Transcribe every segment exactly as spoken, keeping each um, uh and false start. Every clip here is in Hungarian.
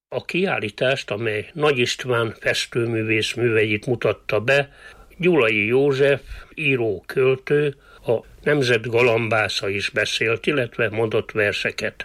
A kiállítást, amely Nagy István festőművész műveit mutatta be, Gyulai József, író, költő, a Nemzet galambásza is beszélt, illetve mondott verseket.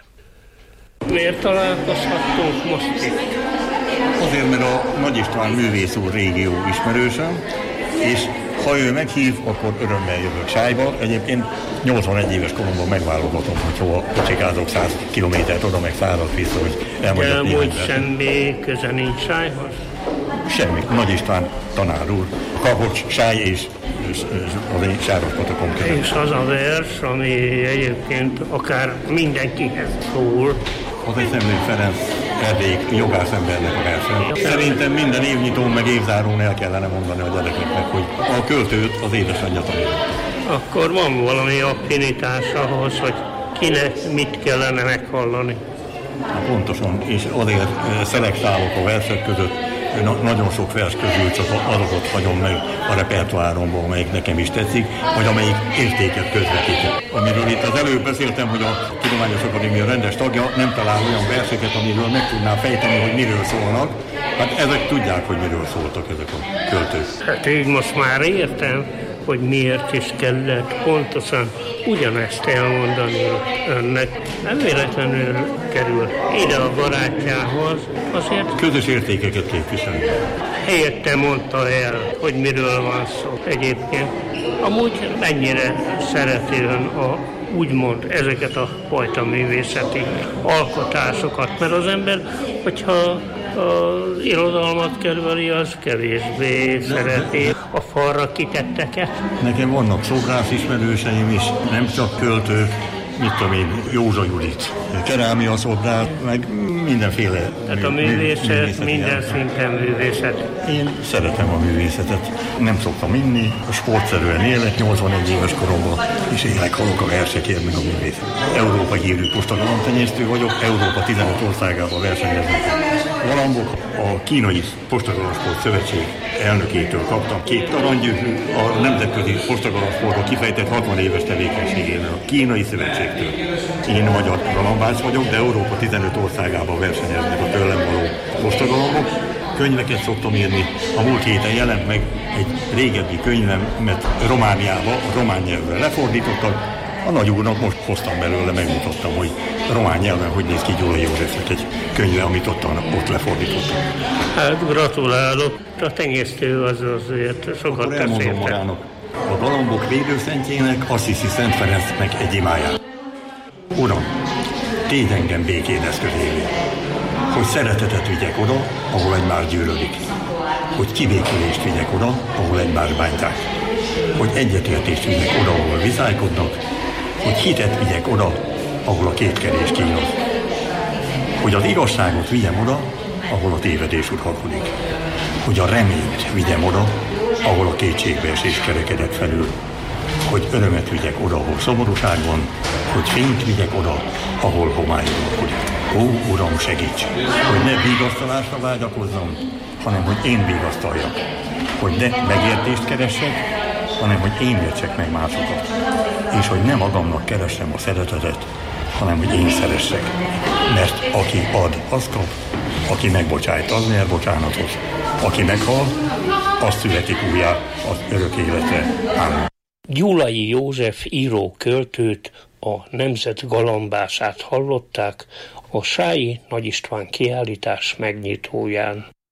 Miért találkozhattunk most itt? Azért, mert a Nagy István művész úr régió ismerősöm, és ha ő meghív, akkor örömmel jövök Sályba. Egyébként nyolcvanegy éves koromban megválogatom, hogy hova kocsikázok száz kilométert oda, meg százat vissza, hogy elmondjak néhány Elmúgy semmi köze nincs Sályhoz? Semmi. Nagy István tanár úr, a Kapocs, Sály és, és, és az én Sáros-patakon között. És az a vers, ami egyébként akár mindenkihez szól. Az egy Szemlők Ferenc Erdélyik jogászembernek a versen. Szerintem minden évnyitón meg évzárón el kellene mondani a gyerekeknek, hogy a költőt az édesanyja tanította. Akkor van valami affinitás ahhoz, hogy kinek mit kellene meghallani. Na, pontosan, és azért szelektálok a versek között, Na, nagyon sok vers közül csak azokat hagyom meg a repertoáromból, amelyik nekem is tetszik, vagy amelyik értéket közvetít. Amiről itt az előbb beszéltem, hogy a Tudományos Akadémia rendes tagja nem talál olyan verseket, amiről meg tudná fejteni, hogy miről szólnak. Hát ezek tudják, hogy miről szóltak ezek a költők. Hát így most már értem, hogy miért is kellett pontosan ugyanezt elmondani önnek. Nem véletlenül kerül ide a barátjához, azért közös értékeket képviselni. Helyette mondta el, hogy miről van szó egyébként. Amúgy mennyire szereti ön a, úgymond ezeket a fajta művészeti alkotásokat, mert az ember, hogyha az irodalmat kerüli, az kevésbé szereti a falra kitetteket. Nekem vannak szobrász ismerőseim is, nem csak költők, mit tudom én, Józsa Judit, kerámia szobrát, meg mindenféle. Tehát a művészet minden szinten művészet. Én szeretem a művészetet. Nem szoktam inni, sportszerűen élek, nyolcvanegy éves koromban, és élek halok a versekért, meg a művészet. Európa hírű postagalomtenyésztő vagyok, Európa tizenöt országában versenyeznek. Galambok, a Kínai Postagalamsport Szövetség elnökétől kaptam két aranygyűrű, a Nemzetközi Postagalamsportba kifejtett hatvan éves tevékenységénél, a Kínai Szövetségtől. Én magyar galambász vagyok, de Európa tizenöt országában versenyeznek a tőlem való postagalambok. Könyveket szoktam írni. A múlt héten jelent meg egy régebbi könyvemet Romániába, a román nyelvre lefordítottak. A nagy úrnak most hoztam belőle, megmutattam, hogy román nyelven hogy néz ki Gyulai Józsefnek egy könyve, amit ott, ott lefordítottam. Hát gratulálok, a tenyésztő az azért sokat tesz elmondom magának, a galambok védőszentjének, Assisi Szent Ferencnek egy imáját. Uram, tégy engem békén eszközévé, hogy szeretetet vigyek oda, ahol egymás gyűlölik, hogy kibékülést vigyek oda, ahol egymás bántják, hogy egyetértést vigyek oda, ahol viszálykodnak, hogy hitet vigyek oda, ahol a kétkedés kínos, hogy az igazságot vigyem oda, ahol a tévedés uralkodik, hogy a reményt vigyem oda, ahol a kétségbeesés kerekedett felül, hogy örömet vigyek oda, ahol szomorúság van, hogy fényt vigyek oda, ahol homály uralkodik. Ó, Uram, segíts, hogy ne vigasztalásra vágyakozzam, hanem hogy én vigasztaljak, hogy ne megértést keressek, hanem hogy én értsek meg másokat, és hogy nem magamnak keressem a szeretetet, hanem hogy én szeressek. Mert aki ad, az kap, aki megbocsájt, az nyer bocsánatot, aki meghal, az születik újjá az örök életre. Ámen. Gyulai József író költőt, a Nemzet galambását hallották a Sályi Nagy István kiállítás megnyitóján.